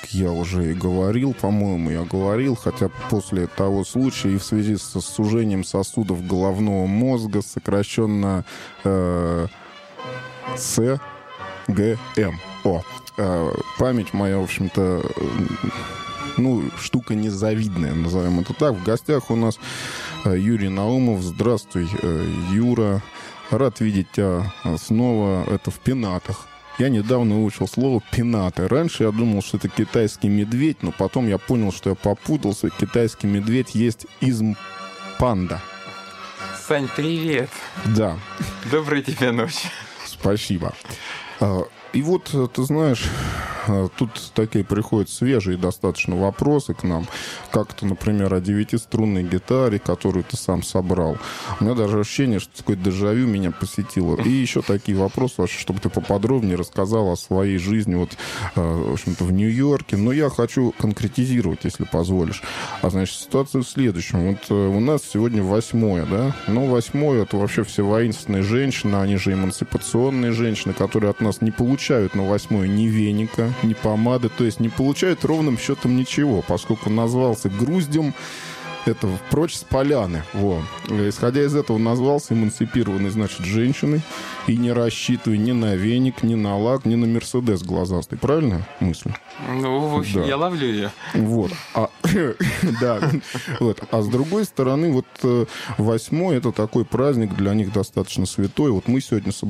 я уже и говорил, по-моему, я говорил, хотя после того случая и в связи с сужением сосудов головного мозга, сокращенно СГМ. Память моя, в общем-то, штука незавидная, назовем это так. В гостях у нас Юрий Наумов. Здравствуй, Юра. Рад видеть тебя снова. Это в пенатах. Я недавно выучил слово «пенаты». Раньше я думал, что это китайский медведь, но потом я понял, что я попутался. Китайский медведь есть из панда. Сань, привет. Да. Доброй тебе ночи. Спасибо. И вот, ты знаешь, тут такие приходят свежие достаточно вопросы к нам. Как то, например, о 9-струнной гитаре, которую ты сам собрал. У меня даже ощущение, что такое дежавю меня посетило. И еще такие вопросы, чтобы ты поподробнее рассказал о своей жизни вот, в общем-то, в Нью-Йорке. Но я хочу конкретизировать, если позволишь. Значит, ситуация в следующем. Вот у нас сегодня 8-е, да? Но 8-е — это вообще все воинственные женщины, они же эмансипационные женщины, которые от нас не получают на 8-е ни веника, ни помады, то есть не получают ровным счетом ничего, поскольку назвался груздем, это прочь с поляны. Во. Исходя из этого, назвался эмансипированной, значит, женщиной, и не рассчитывай ни на веник, ни на лак, ни на Мерседес глазастый. Правильно мысль? Ну, в общем, да. Я ловлю ее. Вот. Да. Вот. А с другой стороны, вот 8-й — это такой праздник для них достаточно святой. Вот мы сегодня